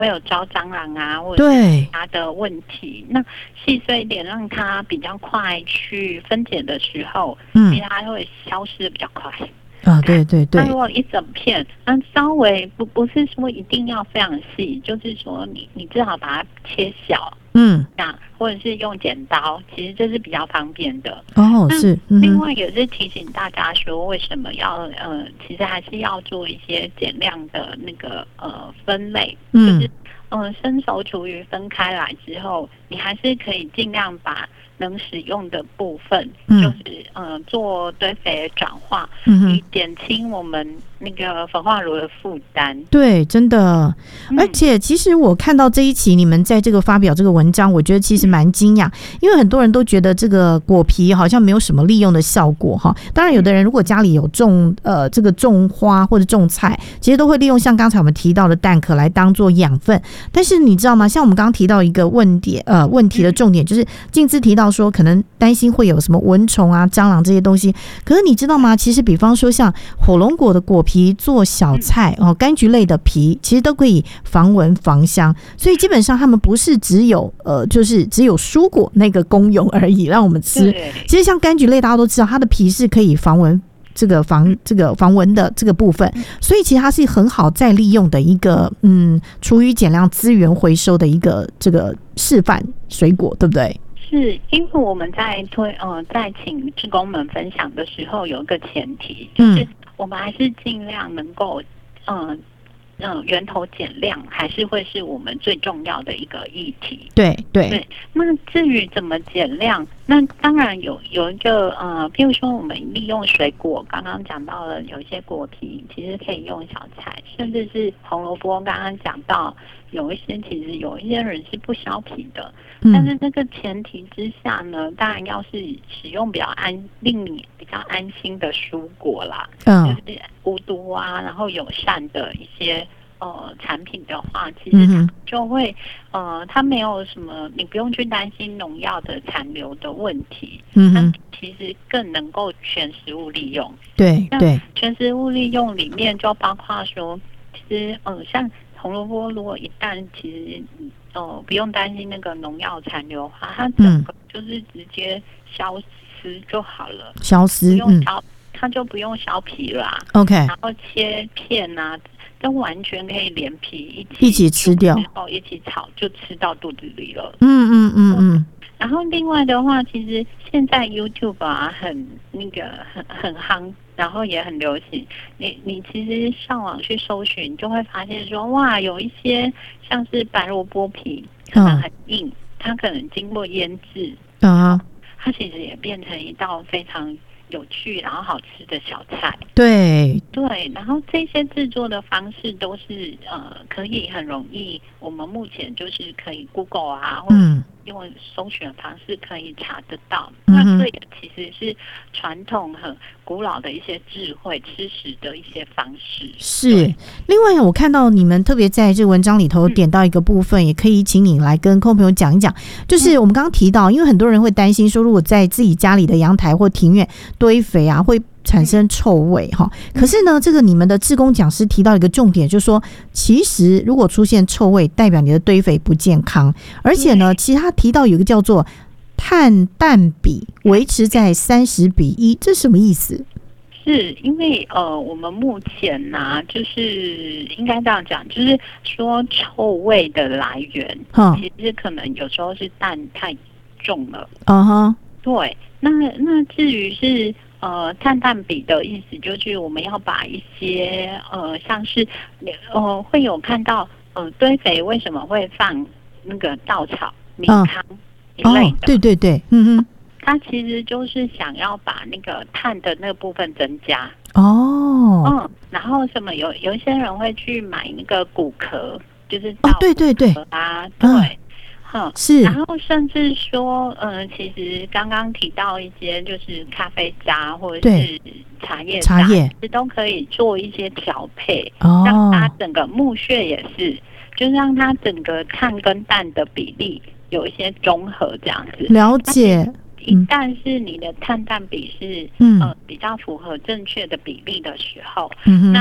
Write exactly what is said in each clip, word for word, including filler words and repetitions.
会有招蟑螂啊，或者是其他的问题。那细碎一点，让它比较快去分解的时候，嗯，其实它会消失的比较快。 啊，对对对。 那如果一整片，那稍微不不是说一定要非常细，就是说你你至少把它切小，嗯，这样，或者是用剪刀，其实这是比较方便的。 哦，是。 嗯、另外也是提醒大家说，为什么要呃，其实还是要做一些减量的那个呃分类，嗯、就是呃生熟厨余分开来之后，你还是可以尽量把能使用的部分，嗯、就是呃做堆肥的转化，嗯，以减轻我们那个焚化炉的负担。 对，真的。嗯、而且其实我看到这一期你们在这个发表这个文章，我觉得其实蛮惊讶，因为很多人都觉得这个果皮好像没有什么利用的效果哈。当然，有的人如果家里有种呃这个种花或者种菜，其实都会利用像刚才我们提到的蛋壳来当做养分。但是你知道吗？像我们刚刚提到一个问点呃问题的重点，就是静姿提到说可能担心会有什么蚊虫啊、蟑螂这些东西。可是你知道吗？其实比方说像火龙果的果皮做小菜哦，柑橘类的皮其实都可以防蚊防香，所以基本上他们不是只有呃就是只有蔬果那个功用而已让我们吃。其实像柑橘类大家都知道，它的皮是可以防蚊。这个防这个防蚊的这个部分，所以其实它是很好再利用的一个嗯厨余减量资源回收的一个这个示范水果，对不对？ 是因为我们在推呃在请志工们分享的时候，有一个前提，就是我们还是尽量能够嗯。呃嗯，源头减量还是会是我们最重要的一个议题。 对对对。那至于怎么减量，那当然有有一个呃，譬如说我们利用水果，刚刚讲到了有一些果皮其实可以用小菜，甚至是红萝卜，刚刚讲到有一些其实有一些人是不削皮的，嗯、但是那个前提之下呢，当然要是使用比较安令你比较安心的蔬果啦，嗯，就是无毒啊，然后友善的一些。呃，产品的话，其实它就会、嗯、呃，它没有什么，你不用去担心农药的残留的问题。嗯哼，其实更能够全食物利用。 对对， 全食物利用里面就包括说，其实呃，像红萝卜，如果一旦其实呃不用担心那个农药残留的话，它整个就是直接消失就好了， 消失， 不用削，它就不用削皮啦。 OK， 然后切片啊。都完全可以连皮一起一起吃掉， 然后一起炒就吃到肚子里了。 嗯嗯嗯嗯。 然后另外的话，其实现在 YouTube 啊很那个很很夯，然后也很流行。你你其实上网去搜寻，就会发现说，哇，有一些像是白萝卜皮可能很硬，嗯、它可能经过腌制，啊，它其实也变成一道非常有趣然后好吃的小菜。 对对，然后这些制作的方式都是呃可以很容易，我们目前就是可以 Google 啊，或者用搜寻的方式可以查得到。嗯、那这也其实是传统很古老的一些智慧吃食的一些方式。 是，另外我看到你们特别在这个文章里头点到一个部分，嗯、也可以请你来跟空朋友讲一讲，就是我们刚刚提到，因为很多人会担心说，如果在自己家里的阳台或庭院堆肥啊，会产生臭味哈，可是呢，这个你们的志工讲师提到一个重点，就是说，其实如果出现臭味，代表你的堆肥不健康，而且呢，其实他提到有一个叫做碳氮比维持在三十比一，这是什么意思？ 是因为呃，我们目前呢、啊，就是应该这样讲，就是说臭味的来源，其实可能有时候是氮太重了。嗯哼，对，那那至于是。呃，碳氮比的意思就是我们要把一些呃，像是呃，会有看到呃，堆肥为什么会放那个稻草、米糠一类的、哦？ 对对对，嗯哼， 它其实就是想要把那个碳的那个部分增加。 哦， 嗯，然后什么有有一些人会去买那个骨壳，就是稻、啊哦，对对对啊，对。嗯嗯， 是， 然后甚至说，嗯、呃，其实刚刚提到一些就是咖啡渣或者是茶叶渣， 茶叶其实都可以做一些调配，哦、让它整个木屑也是，就让它整个碳跟氮的比例有一些中和这样子。 了解。 一旦是你的碳氮比是、嗯、呃比较符合正确的比例的时候，嗯、那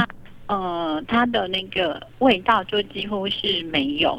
呃，它的那个味道就几乎是没有